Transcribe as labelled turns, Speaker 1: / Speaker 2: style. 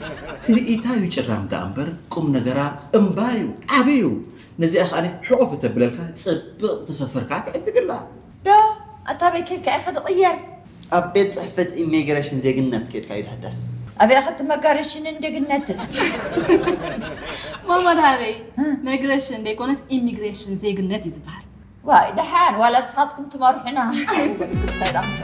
Speaker 1: تريئتها يجرام دامبر قم نجرا امبايو عبيو نزي أخاني حقوف تبللك تصبق تسفركات عندك
Speaker 2: دا أتابع كيف أخذ غير
Speaker 3: أبيت صحفة إيميغريشن زي قلنا كيف كايد حدث
Speaker 2: أبي أخذت مقارشين عندك النت
Speaker 4: ماما هذي ميغريشن دي كونس إيميغريشن زي قلنا تزبال
Speaker 2: واي دحان ولا أسخطكم تمرحنا